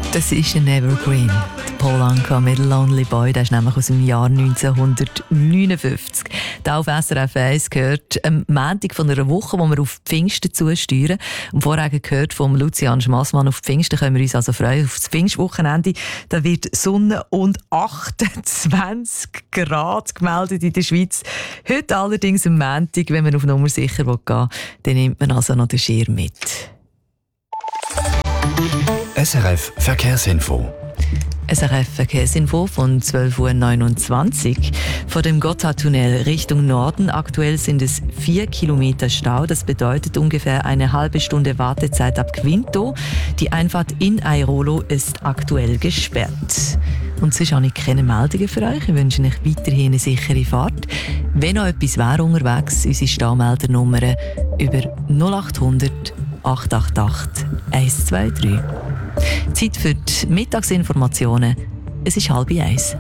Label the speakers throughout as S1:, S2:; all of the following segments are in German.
S1: Das ist ein Evergreen. Der Paul Anka mit Lonely Boy, der ist nämlich aus dem Jahr 1959. Da auf SRF 1 gehört am Montag von einer Woche, wo wir auf Pfingsten zusteuern. Und vorher gehört vom Lucian Schmassmann auf Pfingsten, können wir uns also freuen auf das Pfingstwochenende. Da wird Sonne und 28 Grad gemeldet in der Schweiz. Heute allerdings am Montag, wenn man auf Nummer sicher gehen will, dann nimmt man also noch den Schirm mit.
S2: SRF Verkehrsinfo.
S1: SRF Verkehrsinfo von 12.29 Uhr. Von dem Gotthardtunnel Richtung Norden. Aktuell sind es 4 Kilometer Stau. Das bedeutet ungefähr eine halbe Stunde Wartezeit ab Quinto. Die Einfahrt in Airolo ist aktuell gesperrt. Und sonst habe ich keine Meldungen für euch. Ich wünsche euch weiterhin eine sichere Fahrt. Wenn noch etwas wäre unterwegs, unsere Staumeldernummer über 0800 888 123. Zeit für die Mittagsinformationen. Es ist 12:30.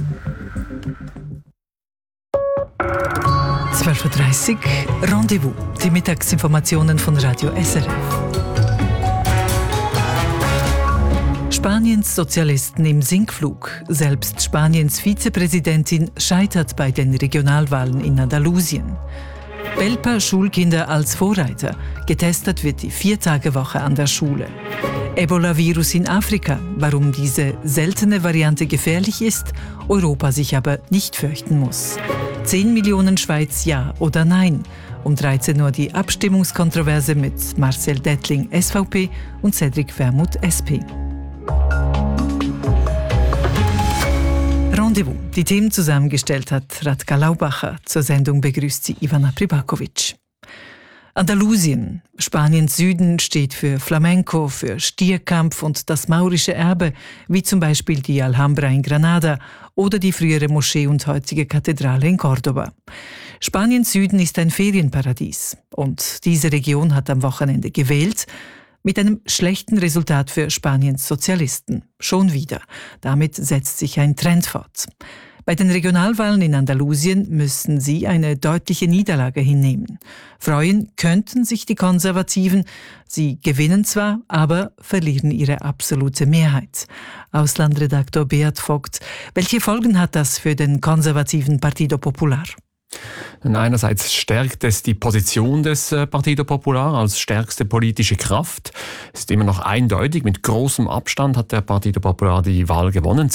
S3: 12.30 Uhr, Rendezvous. Die Mittagsinformationen von Radio SRF. Spaniens Sozialisten im Sinkflug. Selbst Spaniens Vizepräsidentin scheitert bei den Regionalwahlen in Andalusien. Belper-Schulkinder als Vorreiter. Getestet wird die 4-Tage-Woche an der Schule. Ebola-Virus in Afrika. Warum diese seltene Variante gefährlich ist, Europa sich aber nicht fürchten muss. 10 Millionen Schweiz ja oder nein. Um 13 Uhr die Abstimmungskontroverse mit Marcel Dettling SVP und Cedric Vermuth SP. Rendezvous. Die Themen zusammengestellt hat Radka Laubacher. Zur Sendung begrüßt sie Ivana Pribakovic. Andalusien, Spaniens Süden, steht für Flamenco, für Stierkampf und das maurische Erbe, wie zum Beispiel die Alhambra in Granada oder die frühere Moschee und heutige Kathedrale in Cordoba. Spaniens Süden ist ein Ferienparadies und diese Region hat am Wochenende gewählt, mit einem schlechten Resultat für Spaniens Sozialisten. Schon wieder. Damit setzt sich ein Trend fort. Bei den Regionalwahlen in Andalusien müssen sie eine deutliche Niederlage hinnehmen. Freuen könnten sich die Konservativen. Sie gewinnen zwar, aber verlieren ihre absolute Mehrheit. Auslandredaktor Beat Vogt. Welche Folgen hat das für den konservativen Partido Popular?
S4: Einerseits stärkt es die Position des Partido Popular als stärkste politische Kraft. Es ist immer noch eindeutig, mit großem Abstand hat der Partido Popular die Wahl gewonnen,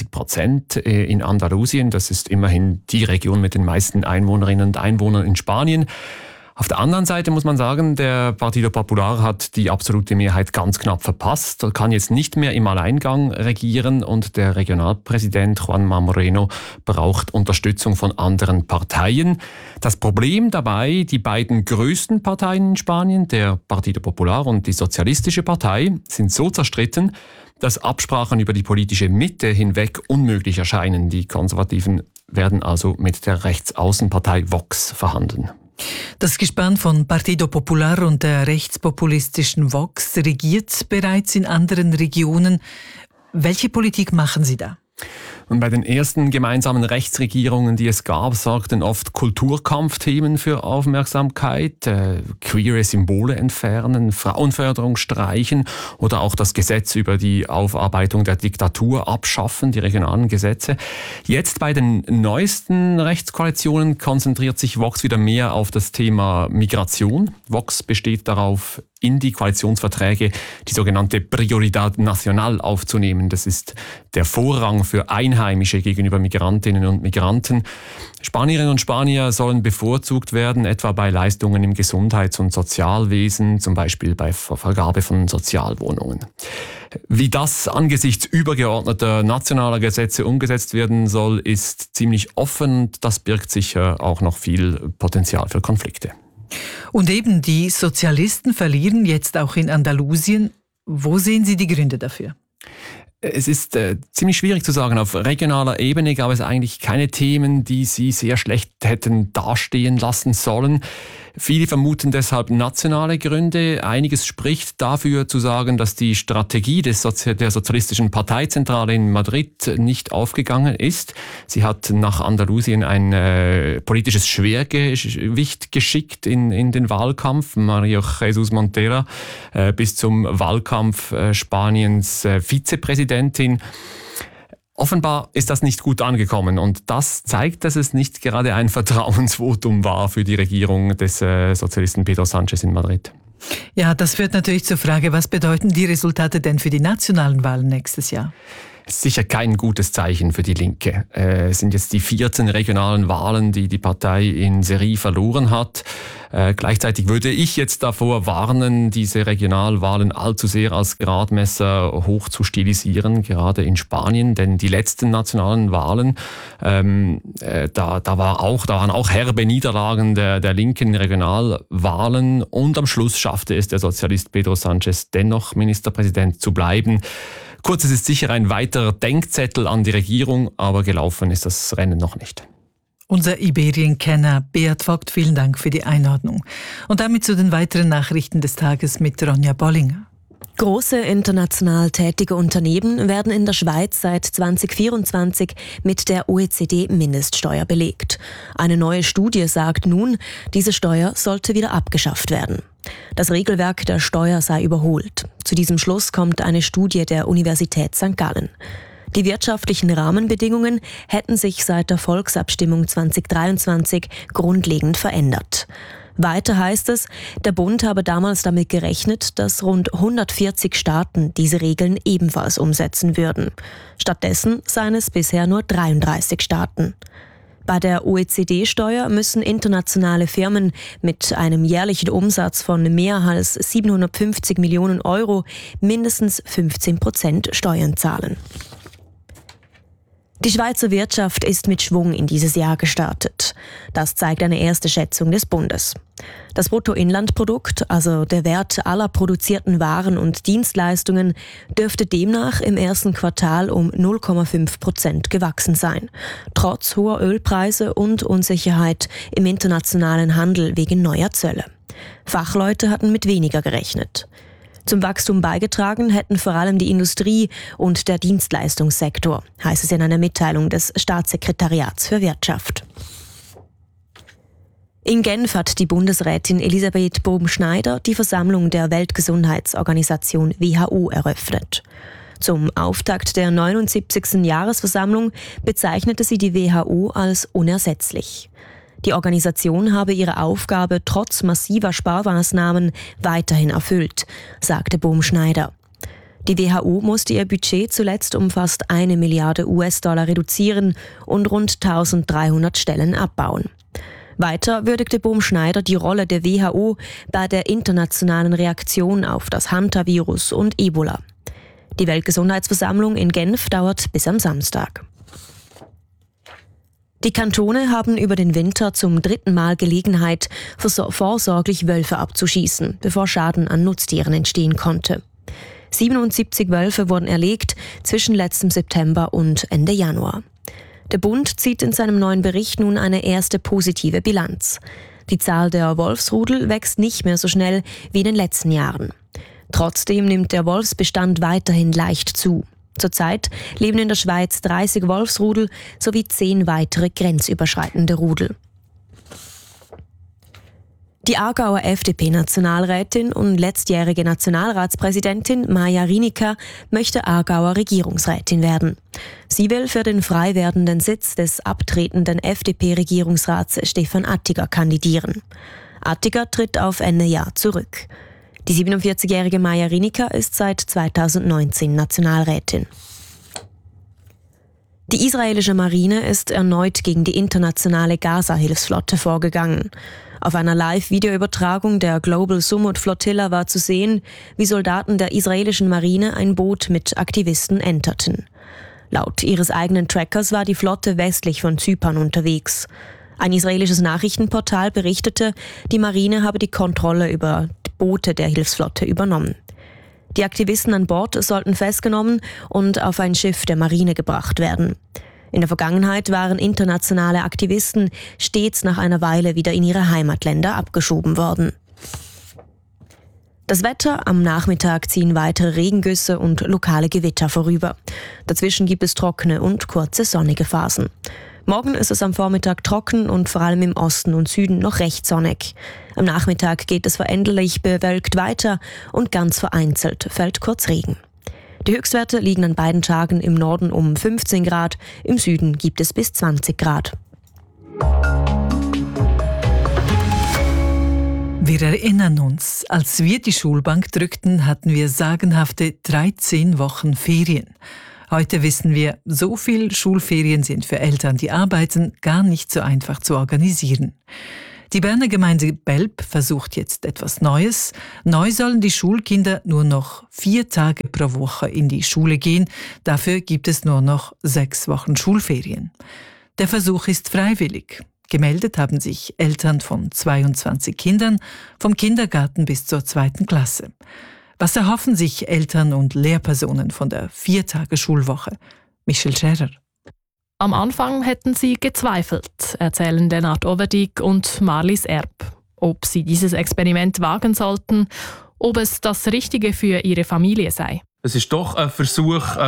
S4: 42% in Andalusien. Das ist immerhin die Region mit den meisten Einwohnerinnen und Einwohnern in Spanien. Auf der anderen Seite muss man sagen, der Partido Popular hat die absolute Mehrheit ganz knapp verpasst, kann jetzt nicht mehr im Alleingang regieren und der Regionalpräsident Juanma Moreno braucht Unterstützung von anderen Parteien. Das Problem dabei, die beiden größten Parteien in Spanien, der Partido Popular und die Sozialistische Partei, sind so zerstritten, dass Absprachen über die politische Mitte hinweg unmöglich erscheinen. Die Konservativen werden also mit der Rechtsaußenpartei Vox verhandeln.
S3: Das Gespann von Partido Popular und der rechtspopulistischen Vox regiert bereits in anderen Regionen. Welche Politik machen Sie da?
S4: Und bei den ersten gemeinsamen Rechtsregierungen, die es gab, sorgten oft Kulturkampfthemen für Aufmerksamkeit, queere Symbole entfernen, Frauenförderung streichen oder auch das Gesetz über die Aufarbeitung der Diktatur abschaffen, die regionalen Gesetze. Jetzt bei den neuesten Rechtskoalitionen konzentriert sich Vox wieder mehr auf das Thema Migration. Vox besteht darauf, in die Koalitionsverträge die sogenannte Prioridad Nacional aufzunehmen. Das ist der Vorrang für Einheimische gegenüber Migrantinnen und Migranten. Spanierinnen und Spanier sollen bevorzugt werden, etwa bei Leistungen im Gesundheits- und Sozialwesen, zum Beispiel bei Vergabe von Sozialwohnungen. Wie das angesichts übergeordneter nationaler Gesetze umgesetzt werden soll, ist ziemlich offen. Das birgt sicher auch noch viel Potenzial für Konflikte.
S3: Und eben die Sozialisten verlieren jetzt auch in Andalusien. Wo sehen Sie die Gründe dafür?
S4: Es ist ziemlich schwierig zu sagen. Auf regionaler Ebene gab es eigentlich keine Themen, die sie sehr schlecht hätten dastehen lassen sollen. Viele vermuten deshalb nationale Gründe. Einiges spricht dafür zu sagen, dass die Strategie der Sozialistischen Parteizentrale in Madrid nicht aufgegangen ist. Sie hat nach Andalusien ein politisches Schwergewicht geschickt in den Wahlkampf. María Jesús Montero bis zum Wahlkampf Spaniens Vizepräsidentin. Offenbar ist das nicht gut angekommen und das zeigt, dass es nicht gerade ein Vertrauensvotum war für die Regierung des Sozialisten Pedro Sánchez in Madrid.
S3: Ja, das führt natürlich zur Frage, was bedeuten die Resultate denn für die nationalen Wahlen nächstes Jahr?
S4: Sicher kein gutes Zeichen für die Linke. Es sind jetzt die 14 regionalen Wahlen, die die Partei in Serie verloren hat. Gleichzeitig würde ich jetzt davor warnen, diese Regionalwahlen allzu sehr als Gradmesser hoch zu stilisieren, gerade in Spanien. Denn die letzten nationalen Wahlen, da waren auch herbe Niederlagen der linken Regionalwahlen. Und am Schluss schaffte es der Sozialist Pedro Sánchez dennoch Ministerpräsident zu bleiben. Kurz, es ist sicher ein weiterer Denkzettel an die Regierung, aber gelaufen ist das Rennen noch nicht.
S3: Unser Iberien-Kenner Beat Vogt, vielen Dank für die Einordnung. Und damit zu den weiteren Nachrichten des Tages mit Ronja Bollinger.
S5: Große international tätige Unternehmen werden in der Schweiz seit 2024 mit der OECD-Mindeststeuer belegt. Eine neue Studie sagt nun, diese Steuer sollte wieder abgeschafft werden. Das Regelwerk der Steuer sei überholt. Zu diesem Schluss kommt eine Studie der Universität St. Gallen. Die wirtschaftlichen Rahmenbedingungen hätten sich seit der Volksabstimmung 2023 grundlegend verändert. Weiter heißt es, der Bund habe damals damit gerechnet, dass rund 140 Staaten diese Regeln ebenfalls umsetzen würden. Stattdessen seien es bisher nur 33 Staaten. Bei der OECD-Steuer müssen internationale Firmen mit einem jährlichen Umsatz von mehr als 750 Millionen Euro mindestens 15% Steuern zahlen. Die Schweizer Wirtschaft ist mit Schwung in dieses Jahr gestartet. Das zeigt eine erste Schätzung des Bundes. Das Bruttoinlandprodukt, also der Wert aller produzierten Waren und Dienstleistungen, dürfte demnach im ersten Quartal um 0,5% gewachsen sein, trotz hoher Ölpreise und Unsicherheit im internationalen Handel wegen neuer Zölle. Fachleute hatten mit weniger gerechnet. Zum Wachstum beigetragen hätten vor allem die Industrie und der Dienstleistungssektor, heißt es in einer Mitteilung des Staatssekretariats für Wirtschaft. In Genf hat die Bundesrätin Elisabeth Bohm-Schneider die Versammlung der Weltgesundheitsorganisation WHO eröffnet. Zum Auftakt der 79. Jahresversammlung bezeichnete sie die WHO als unersetzlich. Die Organisation habe ihre Aufgabe trotz massiver Sparmaßnahmen weiterhin erfüllt, sagte Bohm-Schneider. Die WHO musste ihr Budget zuletzt um fast 1 Milliarde US-Dollar reduzieren und rund 1300 Stellen abbauen. Weiter würdigte Bohm-Schneider die Rolle der WHO bei der internationalen Reaktion auf das Hantavirus und Ebola. Die Weltgesundheitsversammlung in Genf dauert bis am Samstag. Die Kantone haben über den Winter zum 3. Mal Gelegenheit, vorsorglich Wölfe abzuschießen, bevor Schaden an Nutztieren entstehen konnte. 77 Wölfe wurden erlegt zwischen letztem September und Ende Januar. Der Bund zieht in seinem neuen Bericht nun eine erste positive Bilanz. Die Zahl der Wolfsrudel wächst nicht mehr so schnell wie in den letzten Jahren. Trotzdem nimmt der Wolfsbestand weiterhin leicht zu. Zurzeit leben in der Schweiz 30 Wolfsrudel sowie 10 weitere grenzüberschreitende Rudel. Die Aargauer FDP-Nationalrätin und letztjährige Nationalratspräsidentin Maja Rinika möchte Aargauer Regierungsrätin werden. Sie will für den frei werdenden Sitz des abtretenden FDP-Regierungsrats Stefan Attiger kandidieren. Attiger tritt auf Ende Jahr zurück. Die 47-jährige Maja Rinika ist seit 2019 Nationalrätin. Die israelische Marine ist erneut gegen die internationale Gaza-Hilfsflotte vorgegangen. Auf einer Live-Videoübertragung der Global Sumud Flotilla war zu sehen, wie Soldaten der israelischen Marine ein Boot mit Aktivisten enterten. Laut ihres eigenen Trackers war die Flotte westlich von Zypern unterwegs. Ein israelisches Nachrichtenportal berichtete, die Marine habe die Kontrolle über Boote der Hilfsflotte übernommen. Die Aktivisten an Bord sollten festgenommen und auf ein Schiff der Marine gebracht werden. In der Vergangenheit waren internationale Aktivisten stets nach einer Weile wieder in ihre Heimatländer abgeschoben worden. Das Wetter: Am Nachmittag ziehen weitere Regengüsse und lokale Gewitter vorüber. Dazwischen gibt es trockene und kurze sonnige Phasen. Morgen ist es am Vormittag trocken und vor allem im Osten und Süden noch recht sonnig. Am Nachmittag geht es veränderlich bewölkt weiter und ganz vereinzelt fällt kurz Regen. Die Höchstwerte liegen an beiden Tagen im Norden um 15 Grad, im Süden gibt es bis 20 Grad.
S3: Wir erinnern uns, als wir die Schulbank drückten, hatten wir sagenhafte 13 Wochen Ferien. Heute wissen wir, so viel Schulferien sind für Eltern, die arbeiten, gar nicht so einfach zu organisieren. Die Berner Gemeinde Belp versucht jetzt etwas Neues. Neu sollen die Schulkinder nur noch 4 Tage pro Woche in die Schule gehen. Dafür gibt es nur noch 6 Wochen Schulferien. Der Versuch ist freiwillig. Gemeldet haben sich Eltern von 22 Kindern, vom Kindergarten bis zur 2. Klasse. Was erhoffen sich Eltern und Lehrpersonen von der 4-Tage-Schulwoche? Michel Scherer.
S6: Am Anfang hätten sie gezweifelt, erzählen Lennart Overdyk und Marlies Erb. Ob sie dieses Experiment wagen sollten, ob es das Richtige für ihre Familie sei.
S7: Es ist doch ein Versuch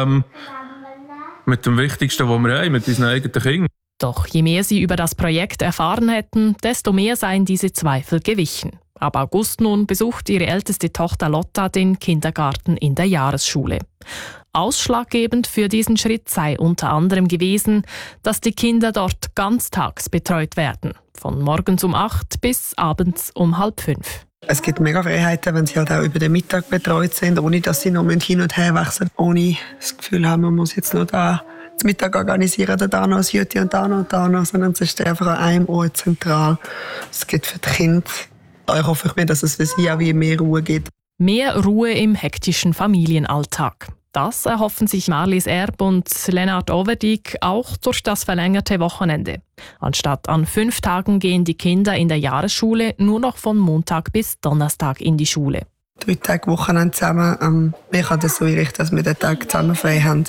S7: mit dem Wichtigsten, was wir haben, mit unseren eigenen Kindern.
S6: Doch je mehr sie über das Projekt erfahren hätten, desto mehr seien diese Zweifel gewichen. Ab August nun besucht ihre älteste Tochter Lotta den Kindergarten in der Jahresschule. Ausschlaggebend für diesen Schritt sei unter anderem gewesen, dass die Kinder dort ganztags betreut werden. Von morgens um 8 bis abends um 4:30.
S8: Es gibt mega Freiheiten, wenn sie halt auch über den Mittag betreut sind, ohne dass sie noch hin und her wechseln. Ohne das Gefühl haben, man muss jetzt noch da zum Mittag organisieren, da noch ein Jüti und da noch, sondern es ist einfach an einem Ort zentral. Es gibt für die Kinder. Ich hoffe mir, dass es für sie auch wie mehr Ruhe gibt.
S6: Mehr Ruhe im hektischen Familienalltag. Das erhoffen sich Marlies Erb und Lennart Overdyk auch durch das verlängerte Wochenende. Anstatt an 5 Tagen gehen die Kinder in der Jahresschule nur noch von Montag bis Donnerstag in die Schule.
S8: 3 Tage Wochenende zusammen. Wir können das so einrichten, dass wir den Tag zusammen frei haben.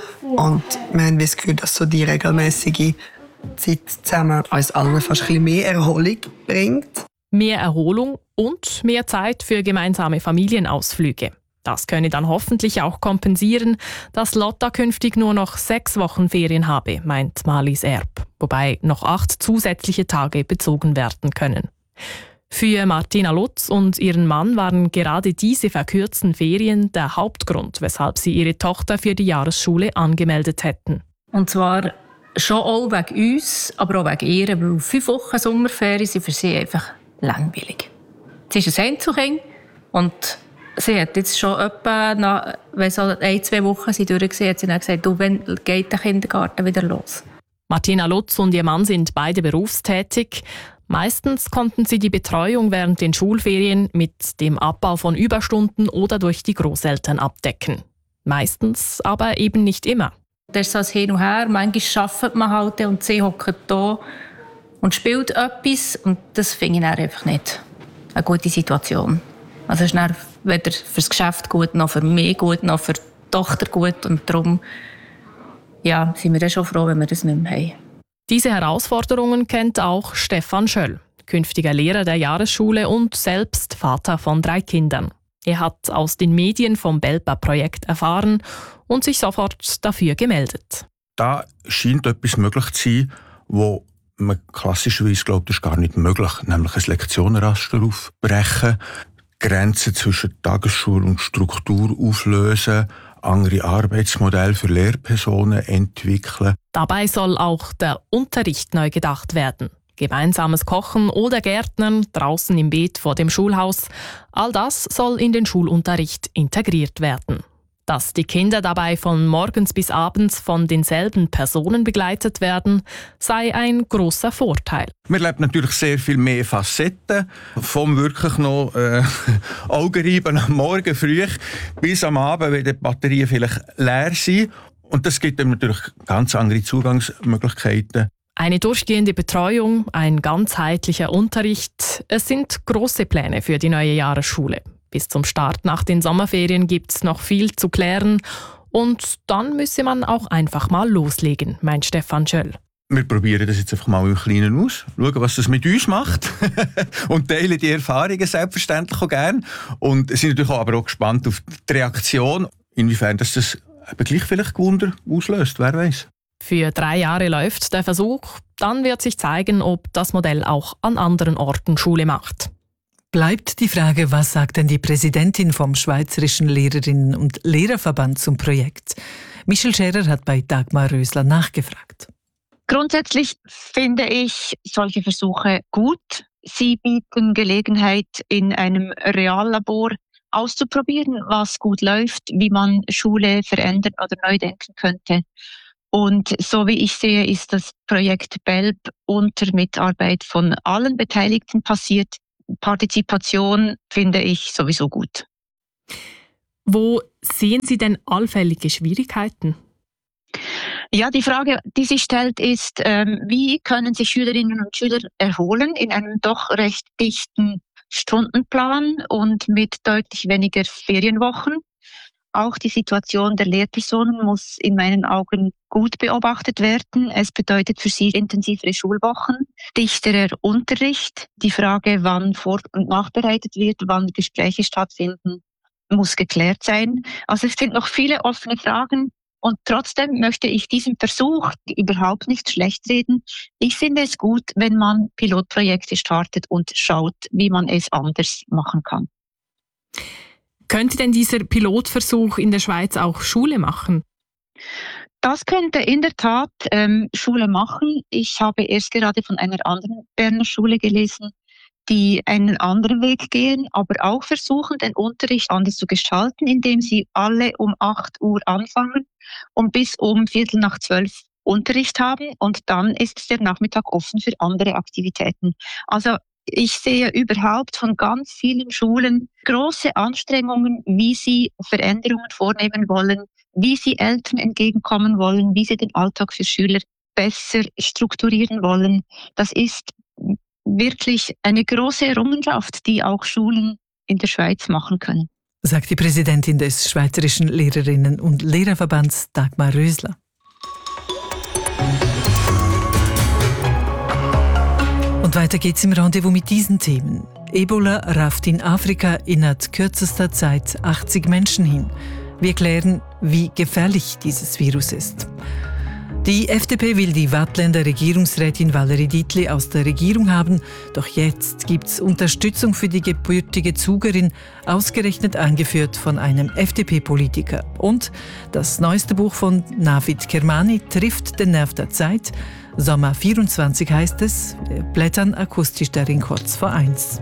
S8: Und wir haben das Gefühl, dass so die regelmäßige Zeit zusammen uns allen fast ein bisschen mehr Erholung bringt.
S6: Mehr Erholung und mehr Zeit für gemeinsame Familienausflüge. Das könne dann hoffentlich auch kompensieren, dass Lotta künftig nur noch 6 Wochen Ferien habe, meint Marlies Erb, wobei noch 8 zusätzliche Tage bezogen werden können. Für Martina Lutz und ihren Mann waren gerade diese verkürzten Ferien der Hauptgrund, weshalb sie ihre Tochter für die Jahresschule angemeldet hätten.
S9: Und zwar schon auch wegen uns, aber auch wegen ihr, weil 5 Wochen Sommerferien sind für sie einfach langweilig. Sie ist ein Einzelkind und sie hat jetzt schon etwa, wenn so 1-2 Wochen sie durchgesehen hat, sie dann gesagt, du, wann geht der Kindergarten wieder los?
S6: Martina Lutz und ihr Mann sind beide berufstätig. Meistens konnten sie die Betreuung während den Schulferien mit dem Abbau von Überstunden oder durch die Großeltern abdecken. Meistens aber eben nicht immer.
S9: Das ist so ein Hin und Her. Manchmal arbeitet man halt und sie hockt da und spielt etwas. Und das finde ich dann einfach nicht eine gute Situation. Also es ist dann weder für das Geschäft gut, noch für mich gut, noch für die Tochter gut. Und darum sind wir dann schon froh, wenn wir das nicht mehr haben.
S6: Diese Herausforderungen kennt auch Stefan Schöll, künftiger Lehrer der Jahresschule und selbst Vater von 3 Kindern. Er hat aus den Medien vom Belpa-Projekt erfahren und sich sofort dafür gemeldet.
S10: Da scheint etwas möglich zu sein, wo man klassischerweise glaubt, das ist gar nicht möglich, nämlich ein Lektionenraster aufbrechen, Grenzen zwischen Tagesschule und Struktur auflösen, andere Arbeitsmodelle für Lehrpersonen entwickeln.
S6: Dabei soll auch der Unterricht neu gedacht werden. Gemeinsames Kochen oder Gärtnern draußen im Beet vor dem Schulhaus. All das soll in den Schulunterricht integriert werden. Dass die Kinder dabei von morgens bis abends von denselben Personen begleitet werden, sei ein großer Vorteil.
S10: Man erlebt natürlich sehr viel mehr Facetten, vom wirklich noch Augenreiben am Morgen früh bis am Abend, wenn die Batterien vielleicht leer sind. Und das gibt einem natürlich ganz andere Zugangsmöglichkeiten.
S6: Eine durchgehende Betreuung, ein ganzheitlicher Unterricht, es sind große Pläne für die neue Jahresschule. Bis zum Start nach den Sommerferien gibt es noch viel zu klären. Und dann müsse man auch einfach mal loslegen, meint Stefan Schöll.
S10: Wir probieren das jetzt einfach mal im Kleinen aus, schauen, was das mit uns macht und teilen die Erfahrungen selbstverständlich auch gerne. Und sind natürlich aber auch gespannt auf die Reaktion, inwiefern das eben gleich vielleicht Wunder auslöst, wer weiß.
S6: Für 3 Jahre läuft der Versuch, dann wird sich zeigen, ob das Modell auch an anderen Orten Schule macht.
S3: Bleibt die Frage, was sagt denn die Präsidentin vom Schweizerischen Lehrerinnen- und Lehrerverband zum Projekt? Michel Scherer hat bei Dagmar Rösler nachgefragt.
S11: Grundsätzlich finde ich solche Versuche gut. Sie bieten Gelegenheit, in einem Reallabor auszuprobieren, was gut läuft, wie man Schule verändern oder neu denken könnte. Und so wie ich sehe, ist das Projekt BELB unter Mitarbeit von allen Beteiligten passiert. Partizipation finde ich sowieso gut.
S6: Wo sehen Sie denn allfällige Schwierigkeiten?
S11: Ja, die Frage, die sich stellt, ist, wie können sich Schülerinnen und Schüler erholen in einem doch recht dichten Stundenplan und mit deutlich weniger Ferienwochen. Auch die Situation der Lehrpersonen muss in meinen Augen gut beobachtet werden. Es bedeutet für sie intensivere Schulwochen, dichterer Unterricht. Die Frage, wann vor- und nachbereitet wird, wann Gespräche stattfinden, muss geklärt sein. Also es sind noch viele offene Fragen. Und trotzdem möchte ich diesem Versuch überhaupt nicht schlecht reden. Ich finde es gut, wenn man Pilotprojekte startet und schaut, wie man es anders machen kann.
S6: Könnte denn dieser Pilotversuch in der Schweiz auch Schule machen?
S11: Das könnte in der Tat Schule machen. Ich habe erst gerade von einer anderen Berner Schule gelesen, die einen anderen Weg gehen, aber auch versuchen, den Unterricht anders zu gestalten, indem sie alle um 8 Uhr anfangen und bis um 11:45 Unterricht haben und dann ist der Nachmittag offen für andere Aktivitäten. Also ich sehe überhaupt von ganz vielen Schulen große Anstrengungen, wie sie Veränderungen vornehmen wollen, wie sie Eltern entgegenkommen wollen, wie sie den Alltag für Schüler besser strukturieren wollen. Das ist wirklich eine große Errungenschaft, die auch Schulen in der Schweiz machen können.
S3: Sagt die Präsidentin des Schweizerischen Lehrerinnen- und Lehrerverbands Dagmar Rösler. Und weiter geht's im Rendezvous mit diesen Themen. Ebola rafft in Afrika innerhalb kürzester Zeit 80 Menschen hin. Wir klären, wie gefährlich dieses Virus ist. Die FDP will die Waadtländer Regierungsrätin Valerie Dietli aus der Regierung haben. Doch jetzt gibt's Unterstützung für die gebürtige Zugerin, ausgerechnet angeführt von einem FDP-Politiker. Und das neueste Buch von Navid Kermani trifft den Nerv der Zeit. Sommer 24 heißt es. Wir blättern akustisch darin kurz vor 1.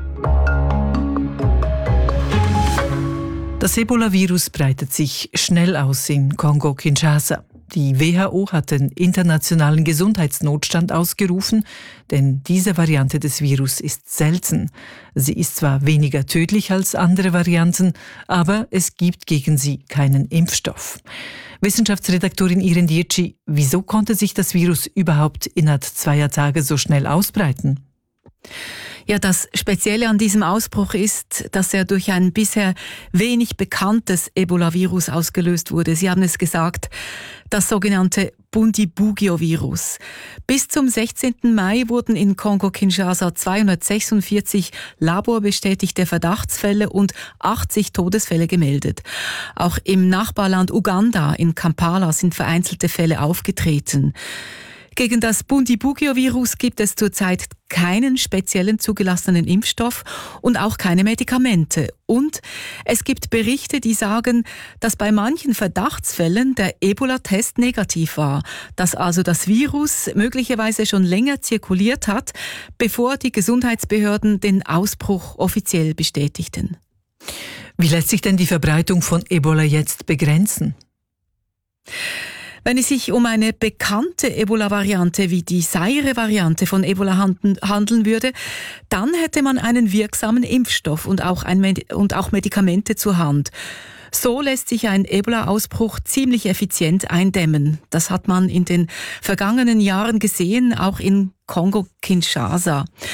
S3: Das Ebola-Virus breitet sich schnell aus in Kongo-Kinshasa. Die WHO hat den internationalen Gesundheitsnotstand ausgerufen, denn diese Variante des Virus ist selten. Sie ist zwar weniger tödlich als andere Varianten, aber es gibt gegen sie keinen Impfstoff. Wissenschaftsredaktorin Irene Dietschi, wieso konnte sich das Virus überhaupt innerhalb 2 Tage so schnell ausbreiten?
S12: Ja, das Spezielle an diesem Ausbruch ist, dass er durch ein bisher wenig bekanntes Ebola-Virus ausgelöst wurde. Sie haben es gesagt, das sogenannte Bundibugyo-Virus. Bis zum 16. Mai wurden in Kongo-Kinshasa 246 laborbestätigte Verdachtsfälle und 80 Todesfälle gemeldet. Auch im Nachbarland Uganda in Kampala sind vereinzelte Fälle aufgetreten. Gegen das Bundibugyo-Virus gibt es zurzeit keinen speziellen zugelassenen Impfstoff und auch keine Medikamente. Und es gibt Berichte, die sagen, dass bei manchen Verdachtsfällen der Ebola-Test negativ war, dass also das Virus möglicherweise schon länger zirkuliert hat, bevor die Gesundheitsbehörden den Ausbruch offiziell bestätigten.
S3: Wie lässt sich denn die Verbreitung von Ebola jetzt begrenzen?
S12: Wenn es sich um eine bekannte Ebola-Variante wie die Zaire-Variante von Ebola handeln würde, dann hätte man einen wirksamen Impfstoff und auch Medikamente zur Hand. So lässt sich ein Ebola-Ausbruch ziemlich effizient eindämmen. Das hat man in den vergangenen Jahren gesehen, auch in Kongo-Kinshasa.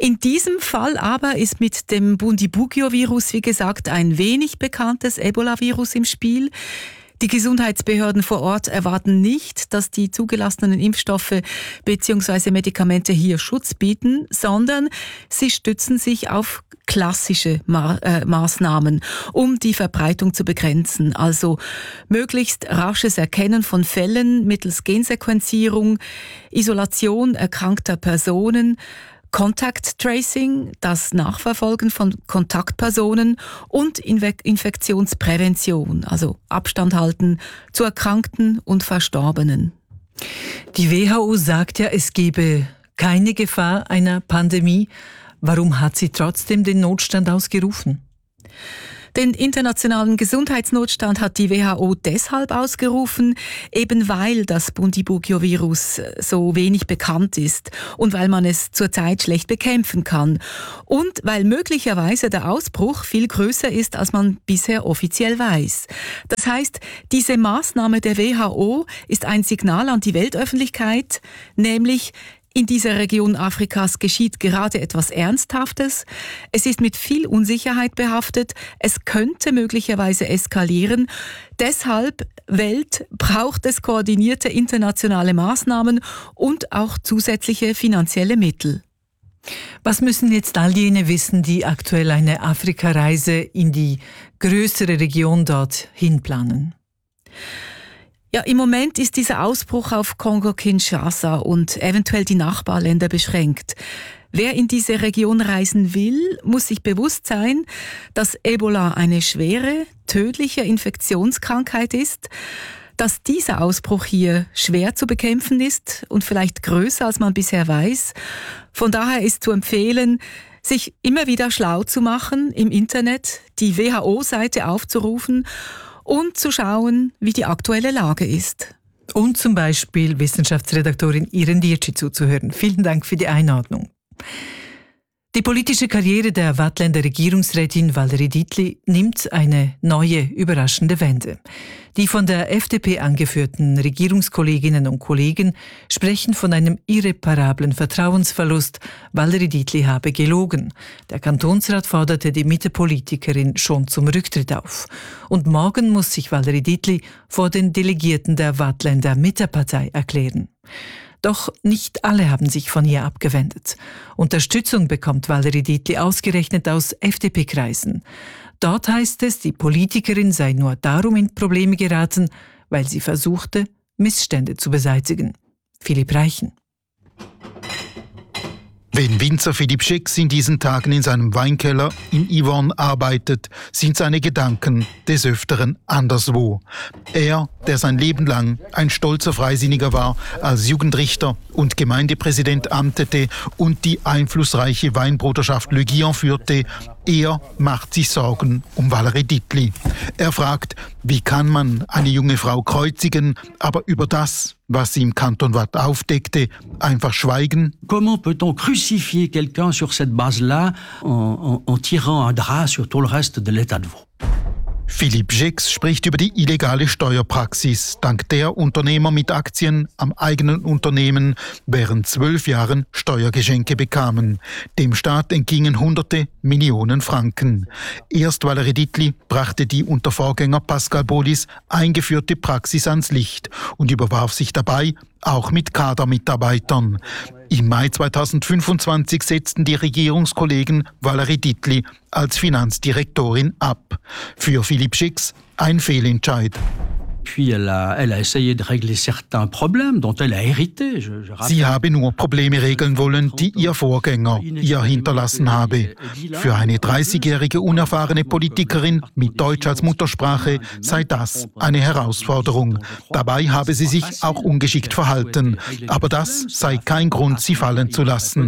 S12: In diesem Fall aber ist mit dem Bundibugyo-Virus, wie gesagt, ein wenig bekanntes Ebola-Virus im Spiel. Die Gesundheitsbehörden vor Ort erwarten nicht, dass die zugelassenen Impfstoffe bzw. Medikamente hier Schutz bieten, sondern sie stützen sich auf klassische Maßnahmen, um die Verbreitung zu begrenzen. Also möglichst rasches Erkennen von Fällen mittels Gensequenzierung, Isolation erkrankter Personen, Contact Tracing, das Nachverfolgen von Kontaktpersonen und Infektionsprävention, also Abstand halten zu Erkrankten und Verstorbenen.
S3: Die WHO sagt ja, es gebe keine Gefahr einer Pandemie. Warum hat sie trotzdem den Notstand ausgerufen?
S12: Den internationalen Gesundheitsnotstand hat die WHO deshalb ausgerufen, eben weil das Bundibugyo-Virus so wenig bekannt ist und weil man es zurzeit schlecht bekämpfen kann und weil möglicherweise der Ausbruch viel größer ist, als man bisher offiziell weiß. Das heißt, diese Maßnahme der WHO ist ein Signal an die Weltöffentlichkeit, nämlich in dieser Region Afrikas geschieht gerade etwas Ernsthaftes. Es ist mit viel Unsicherheit behaftet. Es könnte möglicherweise eskalieren. Deshalb, Welt, braucht es koordinierte internationale Maßnahmen und auch zusätzliche finanzielle Mittel.
S3: Was müssen jetzt all jene wissen, die aktuell eine Afrikareise in die größere Region dorthin planen?
S12: Ja, im Moment ist dieser Ausbruch auf Kongo-Kinshasa und eventuell die Nachbarländer beschränkt. Wer in diese Region reisen will, muss sich bewusst sein, dass Ebola eine schwere, tödliche Infektionskrankheit ist, dass dieser Ausbruch hier schwer zu bekämpfen ist und vielleicht größer, als man bisher weiß. Von daher ist zu empfehlen, sich immer wieder schlau zu machen im Internet, die WHO-Seite aufzurufen und zu schauen, wie die aktuelle Lage ist.
S3: Und zum Beispiel Wissenschaftsredaktorin Irene Dietschi zuzuhören. Vielen Dank für die Einordnung. Die politische Karriere der Waadtländer Regierungsrätin Valérie Dietli nimmt eine neue, überraschende Wende. Die von der FDP angeführten Regierungskolleginnen und Kollegen sprechen von einem irreparablen Vertrauensverlust. Valérie Dietli habe gelogen. Der Kantonsrat forderte die Mitte-Politikerin schon zum Rücktritt auf. Und morgen muss sich Valérie Dietli vor den Delegierten der Waadtländer Mittepartei erklären. Doch nicht alle haben sich von ihr abgewendet. Unterstützung bekommt Valérie Dietli ausgerechnet aus FDP-Kreisen. Dort heißt es, die Politikerin sei nur darum in Probleme geraten, weil sie versuchte, Missstände zu beseitigen. Philipp Reichen.
S13: Wenn Winzer Philipp Schicks in diesen Tagen in seinem Weinkeller in Yvonne arbeitet, sind seine Gedanken des Öfteren anderswo. Er, der sein Leben lang ein stolzer Freisinniger war, als Jugendrichter und Gemeindepräsident amtete und die einflussreiche Weinbruderschaft Le Guillon führte, er macht sich Sorgen um Valérie Dietli. Er fragt, wie kann man eine junge Frau kreuzigen, aber über das, was sie im Kanton Waadt aufdeckte, einfach schweigen?
S14: Comment peut-on crucifier quelqu'un sur cette base-là en tirant un drap sur tout le reste de l'état de veau?
S13: Philipp Schicks spricht über die illegale Steuerpraxis, dank der Unternehmer mit Aktien am eigenen Unternehmen während 12 Jahren Steuergeschenke bekamen. Dem Staat entgingen Hunderte Millionen Franken. Erst Valérie Dietli brachte die unter Vorgänger Pascal Bolis eingeführte Praxis ans Licht und überwarf sich dabei auch mit Kadermitarbeitern. Im Mai 2025 setzten die Regierungskollegen Valérie Dietli als Finanzdirektorin ab. Für Philipp Schicks ein Fehlentscheid.
S14: Puis elle a essayé de régler certains problèmes dont elle a hérité.
S13: Sie habe nur Probleme regeln wollen, die ihr Vorgänger ihr hinterlassen habe. Für eine 30-jährige unerfahrene Politikerin mit Deutsch als Muttersprache sei das eine Herausforderung. Dabei habe sie sich auch ungeschickt verhalten. Aber das sei kein Grund, sie fallen zu lassen.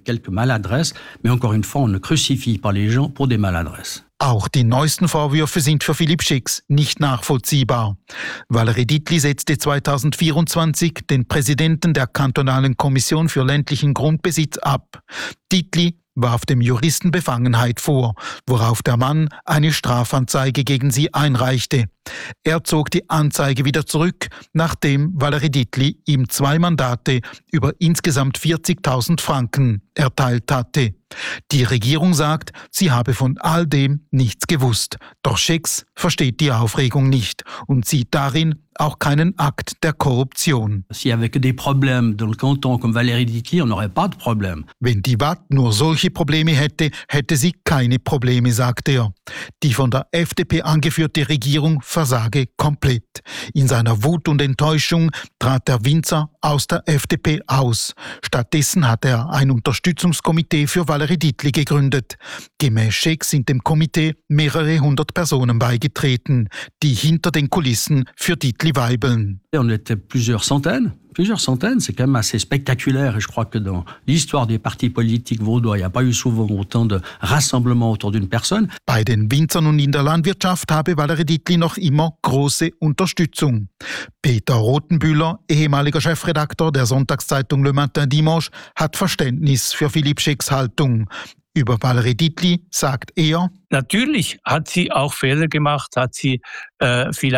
S13: Auch die neuesten Vorwürfe sind für Philipp Schicks nicht nachvollziehbar. Valérie Dietli setzte 2024 den Präsidenten der kantonalen Kommission für ländlichen Grundbesitz ab. Dietli warf dem Juristen Befangenheit vor, worauf der Mann eine Strafanzeige gegen sie einreichte. Er zog die Anzeige wieder zurück, nachdem Valérie Dietli ihm 2 Mandate über insgesamt 40.000 Franken erteilt hatte. Die Regierung sagt, sie habe von all dem nichts gewusst. Doch Schex versteht die Aufregung nicht und sieht darin auch keinen Akt der Korruption.
S14: S'il y avait que des problèmes dans le canton comme Valérie Dietli, on n'aurait pas de problème.
S13: Wenn die Watt nur solche Probleme hätte, hätte sie keine Probleme, sagt er. Die von der FDP angeführte Regierung versage komplett. In seiner Wut und Enttäuschung trat der Winzer aus der FDP aus. Stattdessen hat er ein Unterstützungskomitee für Valérie Dietli gegründet. Gemäß Schex sind dem Komitee mehrere 100 Personen beigetreten, die hinter den Kulissen für Dietli weibeln.
S14: On était plusieurs centaines, c'est quand même assez spectaculaire et je crois que dans l'histoire des partis politiques vaudois, il n'y a pas eu souvent autant de rassemblements autour d'une personne.
S13: Bei den Winzern und in der Landwirtschaft habe Valérie Dietli noch immer große Unterstützung. Peter Rothenbühler, ehemaliger Chefredakteur der Sonntagszeitung Le Matin Dimanche, hat Verständnis für Philippe Schex' Haltung. Über Valérie Dietli sagt er:
S15: Natürlich hat sie auch Fehler gemacht, hat sie vielleicht